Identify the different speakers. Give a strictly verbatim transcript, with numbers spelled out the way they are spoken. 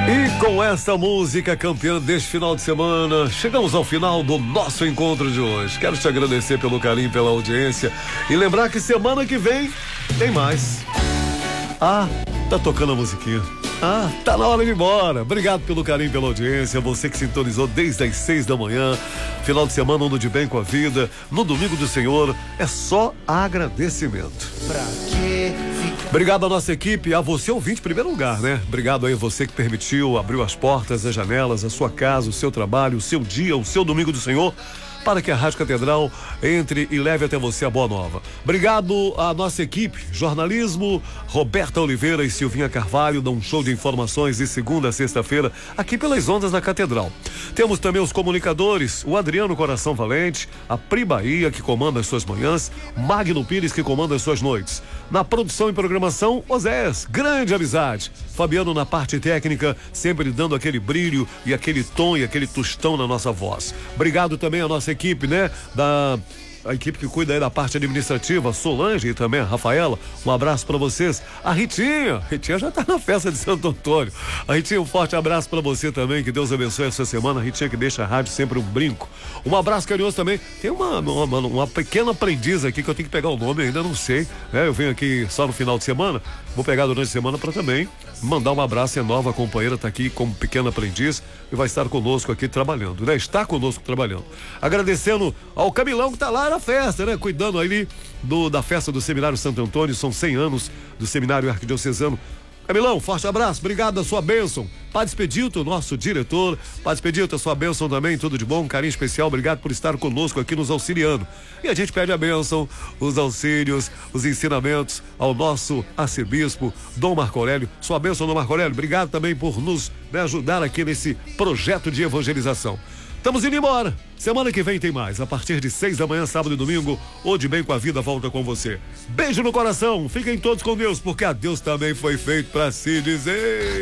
Speaker 1: E com essa música campeã deste final de semana, chegamos ao final do nosso encontro de hoje. Quero te agradecer pelo carinho, pela audiência e lembrar que semana que vem tem mais. Ah, tá tocando a musiquinha. Ah, tá na hora de ir embora. Obrigado pelo carinho, pela audiência. Você que sintonizou desde as seis da manhã. Final de semana, ando de bem com a vida. No domingo do Senhor, é só agradecimento. Pra quê? Obrigado à nossa equipe, a você ouvinte em primeiro lugar, né? Obrigado aí a você que permitiu, abriu as portas, as janelas, a sua casa, o seu trabalho, o seu dia, o seu domingo do Senhor, para que a Rádio Catedral entre e leve até você a boa nova. Obrigado à nossa equipe, jornalismo, Roberta Oliveira e Silvinha Carvalho dão um show de informações de segunda a sexta-feira aqui pelas ondas da Catedral. Temos também os comunicadores, o Adriano Coração Valente, a Pri Bahia, que comanda as suas manhãs, Magno Pires, que comanda as suas noites. Na produção e programação, Osés, grande amizade. Fabiano na parte técnica, sempre dando aquele brilho e aquele tom e aquele tostão na nossa voz. Obrigado também à nossa equipe, né? Da a equipe que cuida aí da parte administrativa, Solange e também a Rafaela, um abraço pra vocês. A Ritinha, Ritinha já tá na festa de Santo Antônio. A Ritinha, um forte abraço pra você também, que Deus abençoe essa semana. A Ritinha que deixa a rádio sempre um brinco. Um abraço carinhoso também. Tem uma, uma, uma pequena aprendiz aqui que eu tenho que pegar o nome, ainda não sei, né? Eu venho aqui só no final de semana, vou pegar durante a semana pra também mandar um abraço. A nova companheira tá aqui como pequena aprendiz e vai estar conosco aqui trabalhando, né? Está conosco trabalhando. Agradecendo ao Camilão que tá lá na festa, né? Cuidando ali do, da festa do Seminário Santo Antônio, são cem anos do Seminário Arquidiocesano. Camilão, forte abraço, obrigado da sua bênção. Padre Expedito, nosso diretor. Padre Expedito, a sua bênção também, tudo de bom, um carinho especial, obrigado por estar conosco aqui nos auxiliando. E a gente pede a bênção, os auxílios, os ensinamentos ao nosso arcebispo, Dom Marco Aurélio. Sua bênção, Dom Marco Aurélio, obrigado também por nos, né, ajudar aqui nesse projeto de evangelização. Estamos indo embora. Semana que vem tem mais. A partir de seis da manhã, sábado e domingo, o De Bem com a Vida volta com você. Beijo no coração. Fiquem todos com Deus, porque a Deus também foi feito para se dizer.